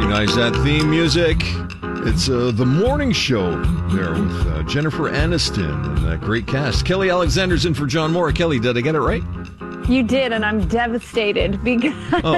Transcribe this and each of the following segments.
Recognize that theme music. It's the morning show there with Jennifer Aniston and that great cast. Kelly Alexander's in for John Moore. Kelly, did I get it right? You did, and I'm devastated because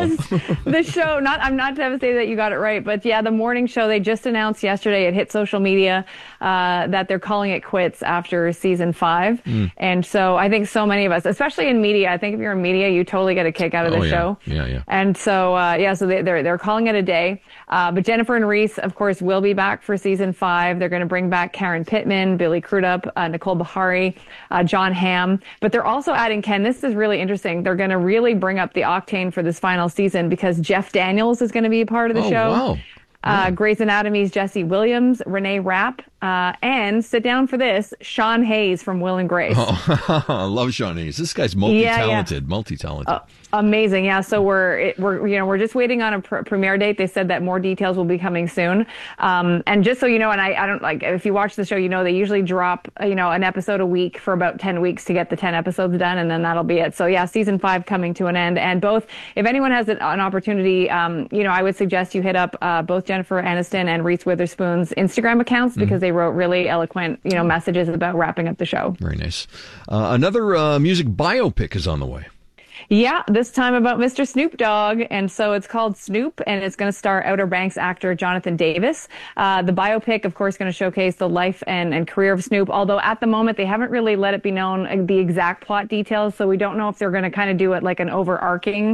the show, I'm not devastated that you got it right, but yeah, the morning show, they just announced yesterday, it hit social media, that they're calling it quits after season 5. And so I think so many of us, especially in media, I think if you're in media, you totally get a kick out of the show. Yeah. And so, so they're calling it a day. But Jennifer and Reese, of course, will be back for season 5. They're going to bring back Karen Pittman, Billy Crudup, Nicole Beharie, John Hamm. But they're also adding, Ken, this is really interesting. They're going to really bring up the octane for this final season because Jeff Daniels is going to be a part of the show. Wow. Grey's Anatomy's Jesse Williams, Renee Rapp, and sit down for this, Sean Hayes from Will and Grace. Oh, I love Sean Hayes. This guy's multi-talented. Amazing. Yeah. So we're just waiting on a premiere date. They said that more details will be coming soon. And just so you know, and I don't like, if you watch the show, you know, they usually drop, an episode a week for about 10 weeks to get the 10 episodes done. And then that'll be it. So yeah, season 5 coming to an end. And both, if anyone has an opportunity, I would suggest you hit up, both Jennifer Aniston and Reese Witherspoon's Instagram accounts because they wrote really eloquent, messages about wrapping up the show. Very nice. Another music biopic is on the way. Yeah, this time about Mr. Snoop Dogg. And so it's called Snoop, and it's going to star Outer Banks actor Jonathan Davis. The biopic, of course, going to showcase the life and career of Snoop, although at the moment they haven't really let it be known the exact plot details. So we don't know if they're going to kind of do it like an overarching,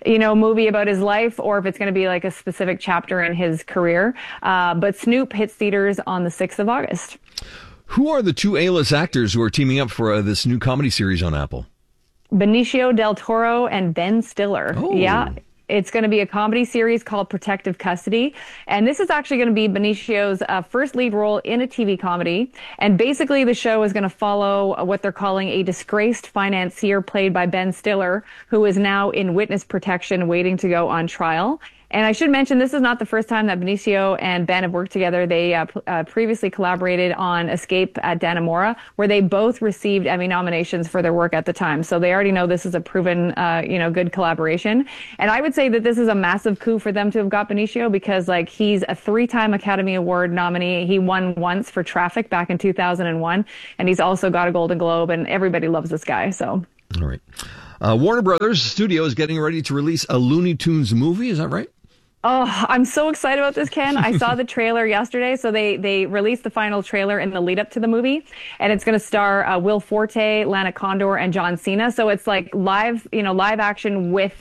movie about his life, or if it's going to be like a specific chapter in his career. But Snoop hits theaters on the 6th of August. Who are the 2 A-list actors who are teaming up for this new comedy series on Apple? Benicio del Toro and Ben Stiller. Oh. Yeah. It's going to be a comedy series called Protective Custody. And this is actually going to be Benicio's first lead role in a TV comedy. And basically the show is going to follow what they're calling a disgraced financier played by Ben Stiller, who is now in witness protection waiting to go on trial. And I should mention, this is not the first time that Benicio and Ben have worked together. They previously collaborated on Escape at Dannemora, where they both received Emmy nominations for their work at the time. So they already know this is a proven, good collaboration. And I would say that this is a massive coup for them to have got Benicio because, he's a 3-time Academy Award nominee. He won once for Traffic back in 2001. And he's also got a Golden Globe, and everybody loves this guy. So. All right. Warner Brothers Studio is getting ready to release a Looney Tunes movie. Is that right? Oh, I'm so excited about this, Ken. I saw the trailer yesterday. So they released the final trailer in the lead up to the movie, and it's going to star Will Forte, Lana Condor, and John Cena. So it's like live action with,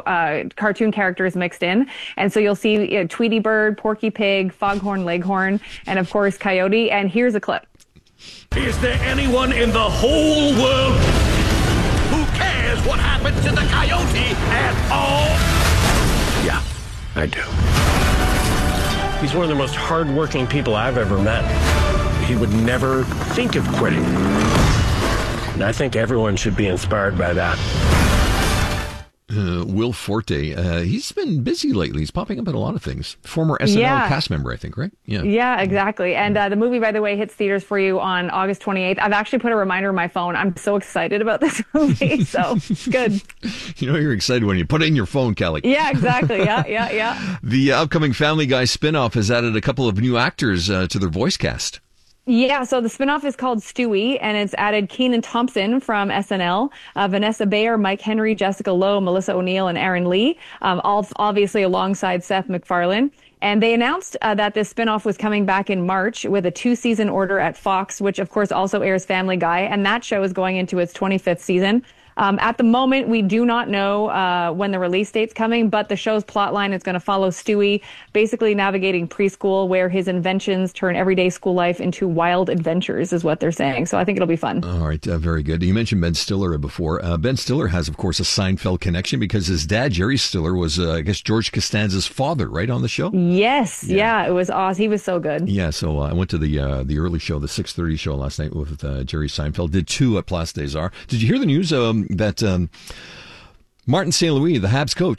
cartoon characters mixed in. And so you'll see Tweety Bird, Porky Pig, Foghorn Leghorn, and of course Coyote. And here's a clip. Is there anyone in the whole world who cares what happened to the coyote at all? Yeah, I do. He's one of the most hard-working people I've ever met. He would never think of quitting. And I think everyone should be inspired by that. Will Forte, he's been busy lately. He's popping up in a lot of things. Former SNL cast member, I think, right? Yeah, exactly. And the movie, by the way, hits theaters for you on August 28th. I've actually put a reminder on my phone. I'm so excited about this movie. So good. You're excited when you put it in your phone, Kelly. Yeah, exactly. Yeah. The upcoming Family Guy spinoff has added a couple of new actors to their voice cast. Yeah, so the spinoff is called Stewie, and it's added Kenan Thompson from SNL, Vanessa Bayer, Mike Henry, Jessica Lowe, Melissa O'Neill, and Aaron Lee, all obviously alongside Seth MacFarlane. And they announced that this spinoff was coming back in March with a 2-season order at Fox, which of course also airs Family Guy, and that show is going into its 25th season. At the moment, we do not know when the release date's coming, but the show's plotline is going to follow Stewie basically navigating preschool, where his inventions turn everyday school life into wild adventures, is what they're saying. So I think it'll be fun. All right, very good. You mentioned Ben Stiller before. Ben Stiller has, of course, a Seinfeld connection because his dad, Jerry Stiller, was, I guess, George Costanza's father, right, on the show? Yes, yeah, it was awesome. He was so good. Yeah, so I went to the early show, the 6:30 show last night with Jerry Seinfeld. Did 2 at Place des Arts. Did you hear the news that Martin St. Louis, the Habs coach,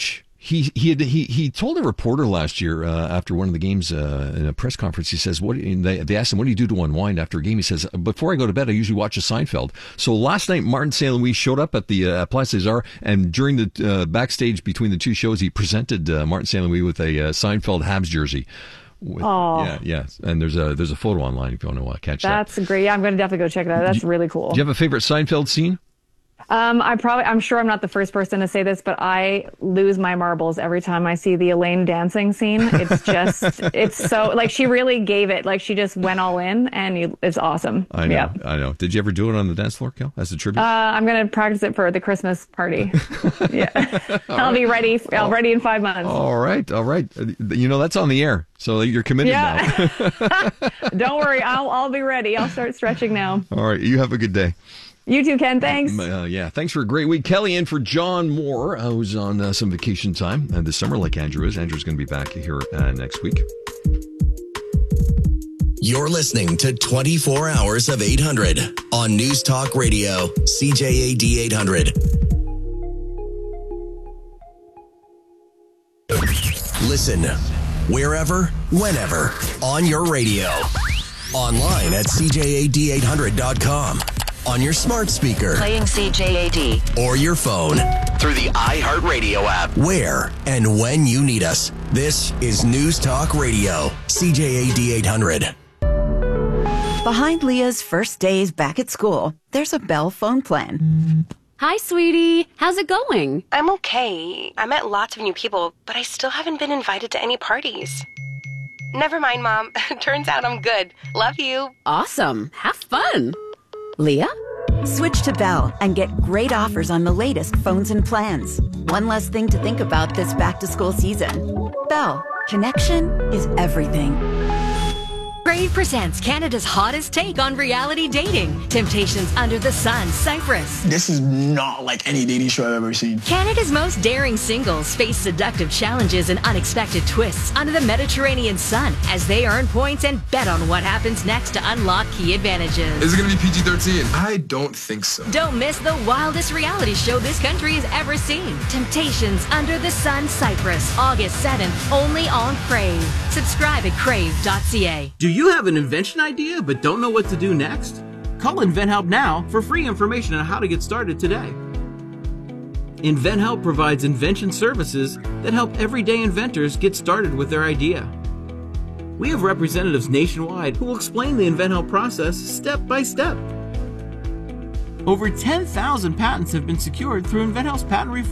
He told a reporter last year after one of the games in a press conference. He says, they asked him, what do you do to unwind after a game? He says, before I go to bed, I usually watch a Seinfeld. So last night, Martin St. Louis showed up at the Place des Arts, and during the backstage between the two shows, he presented Martin St. Louis with a Seinfeld Habs jersey. Yeah, and there's a photo online if you want to catch that. That's great. Yeah, I'm going to definitely go check that out. That's really cool. Do you have a favorite Seinfeld scene? I'm sure I'm not the first person to say this, but I lose my marbles every time I see the Elaine dancing scene. It's just, it's so, like, she really gave it, like, she just went all in, and it's awesome. I know. Did you ever do it on the dance floor, Kel, as a tribute? I'm going to practice it for the Christmas party. Yeah. I'll be ready. I'll ready in 5 months. All right. That's on the air, so you're committed now. Don't worry. I'll be ready. I'll start stretching now. All right. You have a good day. You too, Ken. Thanks. Thanks for a great week. Kelly in for John Moore, who's on some vacation time this summer like Andrew is. Andrew's going to be back here next week. You're listening to 24 Hours of 800 on News Talk Radio, CJAD 800. Listen wherever, whenever, on your radio. Online at CJAD800.com. On your smart speaker. Playing CJAD. Or your phone. Through the iHeartRadio app. Where and when you need us. This is News Talk Radio, CJAD 800. Behind Leah's first days back at school, there's a Bell phone plan. Hi, sweetie. How's it going? I'm okay. I met lots of new people, but I still haven't been invited to any parties. Never mind, Mom. Turns out I'm good. Love you. Awesome. Have fun. Leah? Switch to Bell and get great offers on the latest phones and plans. One less thing to think about this back-to-school season. Bell. Connection is everything. Crave presents Canada's hottest take on reality dating. Temptations Under the Sun, Cyprus. This is not like any dating show I've ever seen. Canada's most daring singles face seductive challenges and unexpected twists under the Mediterranean sun as they earn points and bet on what happens next to unlock key advantages. Is it going to be PG-13? I don't think so. Don't miss the wildest reality show this country has ever seen. Temptations Under the Sun, Cyprus, August 7th, only on Crave. Subscribe at crave.ca. Do you have an invention idea but don't know what to do next? Call InventHelp now for free information on how to get started today. InventHelp provides invention services that help everyday inventors get started with their idea. We have representatives nationwide who will explain the InventHelp process step by step. Over 10,000 patents have been secured through InventHelp's patent referral